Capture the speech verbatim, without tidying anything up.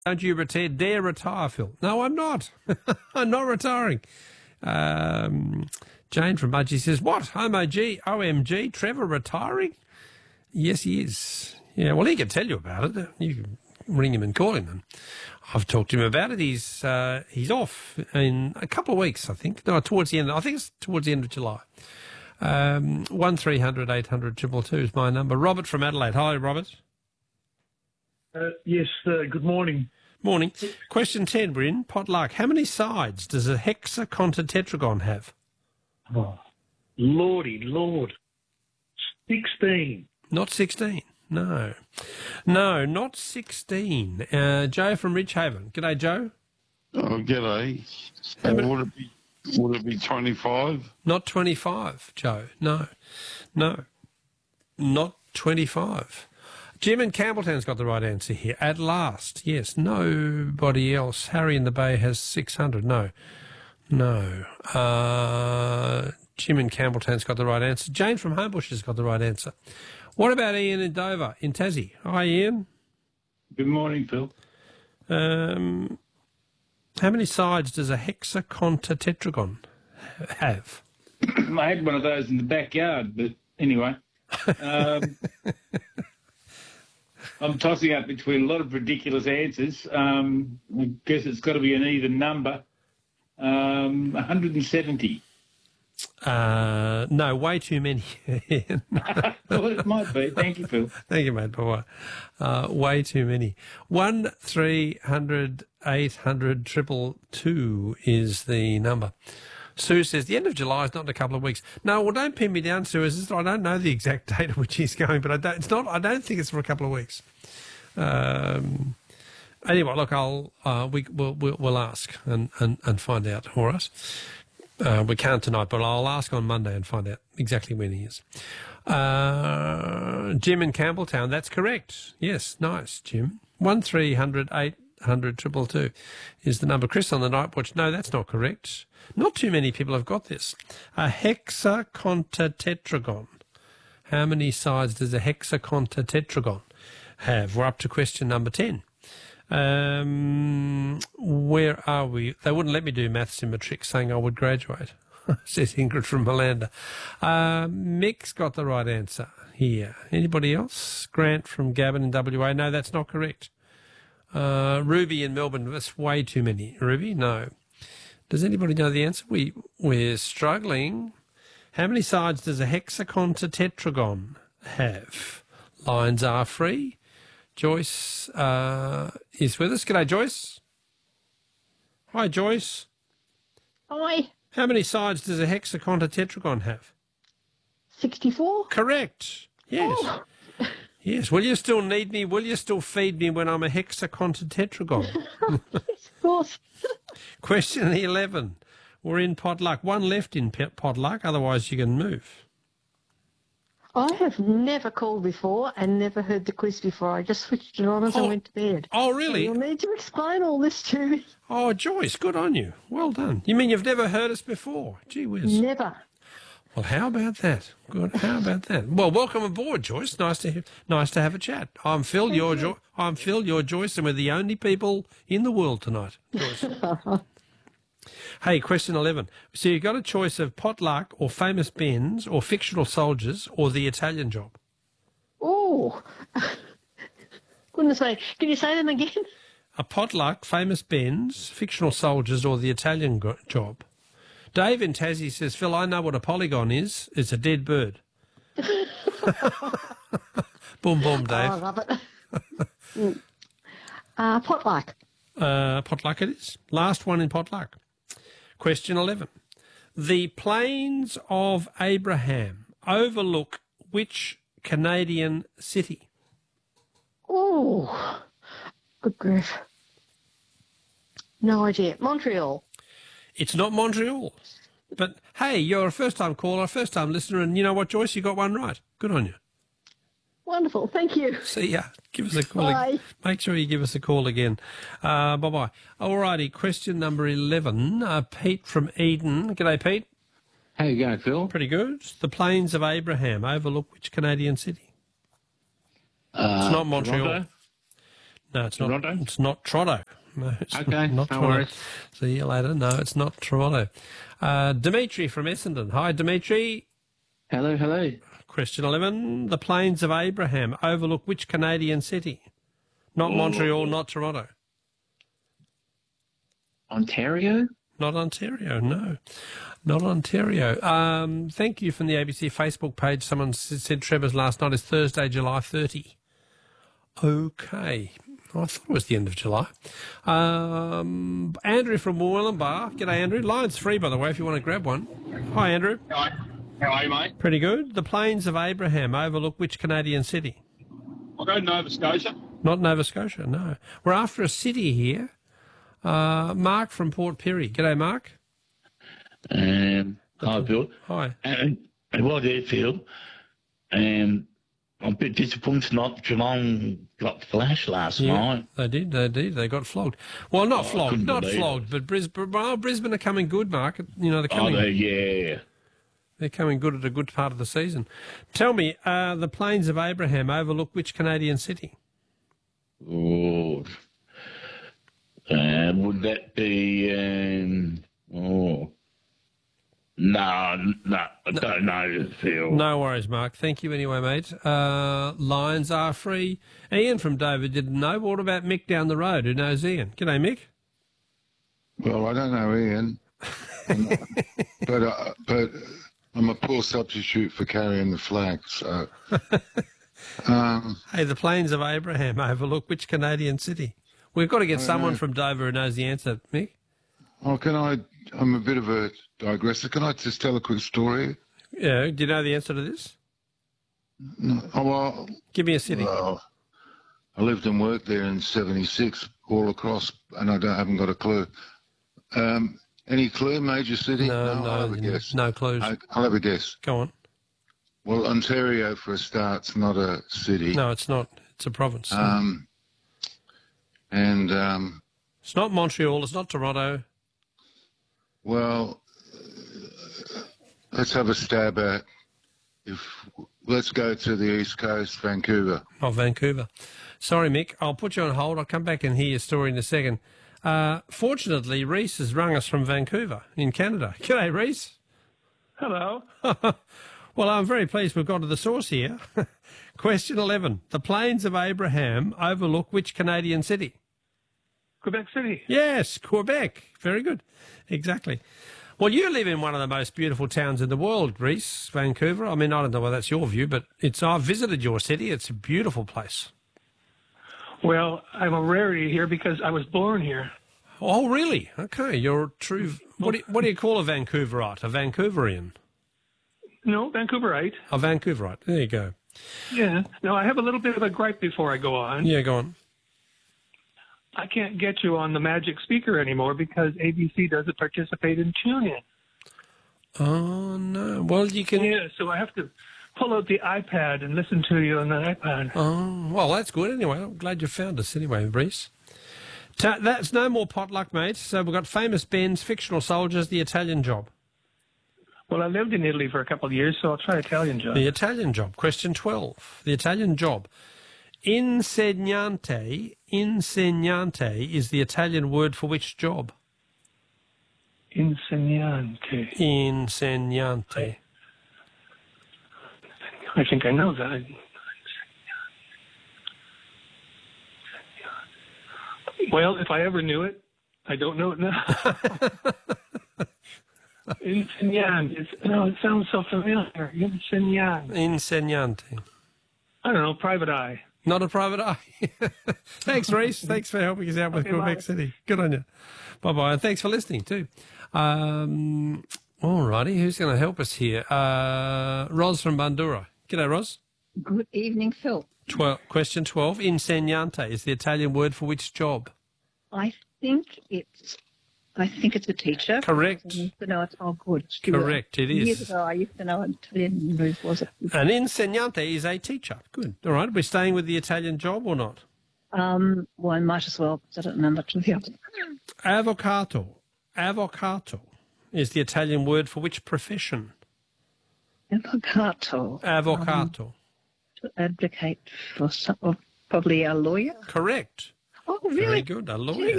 Don't you retire, dare retire, Phil. No, I'm not. I'm not retiring. Um, Jane from Mudgee says, what? O M G, O M G, Trevor retiring? Yes, he is. Yeah, well, he can tell you about it. You can ring him and call him. And I've talked to him about it. He's uh, he's off in a couple of weeks, I think. No, towards the end. I think it's towards the end of July. Um, one three hundred eight hundred two two two is my number. Robert from Adelaide. Hi, Robert. Uh, yes, uh, good morning. Morning. Question ten, we're in potluck. How many sides does a hexacontatetragon have? Oh, lordy lord. sixteen. Not sixteen. No. No, not sixteen. Uh, Joe from Ridgehaven. G'day, Joe. Oh, g'day. How many- Would it be, would it be twenty-five? Not twenty-five, Joe. No. No. Not twenty-five. Jim in Campbelltown's got the right answer here. At last. Yes. Nobody else. Harry in the Bay has six hundred. No. No. Uh, Jim in Campbelltown's got the right answer. Jane from Homebush has got the right answer. What about Ian in Dover, in Tassie? Hi, Ian. Good morning, Phil. Um, how many sides does a hexacontatetragon have? I had one of those in the backyard, but anyway. Um, I'm tossing up between a lot of ridiculous answers. Um, I guess it's got to be an even number. Um, one hundred seventy. Uh, no, way too many. Well, it might be. Thank you, Phil. Thank you, mate. Bye-bye. Uh, way too many. One, three hundred, eight hundred, triple two is the number. Sue says, the end of July is not in a couple of weeks. No, well, don't pin me down, Sue. It's just, I don't know the exact date at which he's going, but I don't, it's not, I don't think it's for a couple of weeks. Um, anyway, look, I'll, uh, we, we'll, we'll, we'll ask and, and, and find out, all right? Uh, we can't tonight, but I'll ask on Monday and find out exactly when he is. Uh, Jim in Campbelltown, that's correct. Yes, nice, Jim. One three hundred eight hundred triple two is the number. Chris on the night watch. No, that's not correct. Not too many people have got this. A hexacontatetragon. How many sides does a hexacontatetragon have? We're up to question number ten. Um, where are we? They wouldn't let me do maths in matric, saying I would graduate, says Ingrid from Malanda. Uh, Mick's got the right answer here. Anybody else? Grant from Gavin in W A. No, that's not correct. Uh, Ruby in Melbourne. That's way too many. Ruby? No. Does anybody know the answer? We, we're struggling. How many sides does a hexacontatetragon have? Lines are free. Joyce uh, is with us. G'day, Joyce. Hi, Joyce. Hi. How many sides does a hexacontatetragon have? sixty-four. Correct. Yes. Oh. Yes. Will you still need me? Will you still feed me when I'm a hexacontatetragon? Yes, of course. Question eleven. We're in potluck. One left in potluck, otherwise you can move. I have never called before and never heard the quiz before. I just switched it on as Oh. I went to bed. Oh, really? So you'll need to explain all this to me. Oh, Joyce, good on you. Well done. You mean you've never heard us before? Gee whiz. Never. Well, how about that? Good. How about that? Well, welcome aboard, Joyce. Nice to nice to have a chat. I'm Phil. Thank You're you. jo- I'm Phil. You're Joyce, and we're the only people in the world tonight, Joyce. Hey, question eleven. So you've got a choice of potluck or famous Ben's or fictional soldiers or the Italian job. Oh. Goodness me. Can you say them again? A potluck, famous Ben's, fictional soldiers or the Italian go- job. Dave in Tassie says, Phil, I know what a polygon is. It's a dead bird. Boom, boom, Oh, I Dave. love it. Mm. uh, potluck. Uh, potluck it is. Last one in potluck. Question eleven. The Plains of Abraham overlook which Canadian city? Oh. Good grief. No idea. Montreal. It's not Montreal. But, hey, you're a first-time caller, a first-time listener, and you know what, Joyce? You got one right. Good on you. Wonderful. Thank you. See ya. Give us a call. Bye. ag- Make sure you give us a call again. Uh, bye-bye. All righty, question number eleven. Uh, Pete from Eden. G'day, Pete. How you going, Phil? Pretty good. The Plains of Abraham overlook which Canadian city? Uh, It's not Montreal. Toronto? No, it's not. Toronto? It's not Toronto. No, it's Okay, not no Toronto. worries. See you later. No, it's not Toronto. Uh, Dimitri from Essendon. Hi, Dimitri. Hello, hello. Question eleven. The Plains of Abraham overlook which Canadian city? Not Montreal, not Toronto. Ontario? Not Ontario, no. Not Ontario. Um, thank you from the A B C Facebook page. Someone s- said Trevor's last night is Thursday, July thirtieth. Okay. I thought it was the end of July. Um, Andrew from Wollongbar. G'day, Andrew. Line's free, by the way, if you want to grab one. Hi, Andrew. Hi. How are you, mate? Pretty good. The Plains of Abraham overlook which Canadian city? I'll go Nova Scotia. Not Nova Scotia, no. We're after a city here. Uh, Mark from Port Pirie. G'day, Mark. Um, hi, Bill. Hi. And, and what do you feel? Um, I'm a bit disappointed not Geelong got flashed last Yeah, night. they did, they did. They got flogged. Well, not Oh, I flogged, couldn't not believe flogged, but Brisbane, well, Brisbane are coming good, Mark. You know, they're Oh, coming, they, yeah. they're coming good at a good part of the season. Tell me, uh, the Plains of Abraham overlook which Canadian city? Oh. Uh, would that be, um, oh. No, no, I don't know, Phil. No worries, Mark. Thank you anyway, mate. Uh, lines are free. Ian from Dover didn't know. But what about Mick down the road who knows Ian? G'day, Mick. Well, I don't know Ian, but uh, but I'm a poor substitute for carrying the flag. So, um, Hey, the Plains of Abraham overlook which Canadian city? We've got to get someone know. from Dover who knows the answer, Mick. oh, can I? I'm a bit of a digressor. Can I just tell a quick story? Yeah, do you know the answer to this? No, oh, well, Give me a city. well, I lived and worked there in seventy-six, all across, and I don't, haven't got a clue. Um, any clue? Major city? no, I'll no, have a no, guess. no clues. I, I'll have a guess. Go on. Well, Ontario, for a start's not a city. No, it's not. It's a province. Um, and, um, It's not Montreal. It's not Toronto. well, let's have a stab at, if, let's go to the East Coast, Vancouver. Oh, Vancouver. Sorry, Mick. I'll put you on hold. I'll come back and hear your story in a second. Uh, fortunately, Reese has rung us from Vancouver in Canada. G'day, Reese. Hello. Well, I'm very pleased we've got to the source here. Question eleven. The Plains of Abraham overlook which Canadian city? Quebec City. Yes, Quebec. Very good. Exactly. Well, you live in one of the most beautiful towns in the world, Reese, Vancouver. I mean, I don't know whether that's your view, but it's. I've visited your city. It's a beautiful place. Well, I'm a rarity here because I was born here. Oh, really? Okay, you're a true. What do you, what do you call a Vancouverite? A Vancouverian? No, Vancouverite. A Vancouverite. There you go. Yeah. Now, I have a little bit of a gripe before I go on. Yeah, go on. I can't get you on the magic speaker anymore because A B C doesn't participate in TuneIn. Oh no. Well, you can. Yeah, so I have to pull out the iPad and listen to you on the iPad. Oh, well, that's good anyway. I'm glad you found us anyway, Reese. Ta- that's no more potluck, mate. So we've got Famous Ben's, Fictional Soldiers, The Italian Job. Well, I lived in Italy for a couple of years, so I'll try Italian job. The Italian Job. Question twelve. The Italian Job. Insegnante. Insegnante is the Italian word for which job? Insegnante. Insegnante. I think I know that. Well, if I ever knew it, I don't know it now. Insegnante. It's, no, it sounds so familiar. Insegnante. Insegnante. I don't know, private eye. Not a private eye. Thanks, Reese. Thanks for helping us out with Okay, Quebec bye. City. Good on you. Bye-bye. And thanks for listening, too. Um, all righty. Who's going to help us here? Uh, Ros from Bandura. G'day, Ros. Good evening, Phil. Twelve, question twelve. Insegnante is the Italian word for which job? I think it's, I think it's a teacher. Correct. I used to know it. Oh, good. Correct, it is. Years ago, I used to know Italian. Ruth was it? An insegnante is a teacher. Good. All right. Are we staying with the Italian job or not? Um, well, I might as well, because I don't know much of the other. Avvocato. Avvocato is the Italian word for which profession? Avvocato. Avvocato. To advocate for some, or probably a lawyer. Correct. Oh, Very really? good. A lawyer.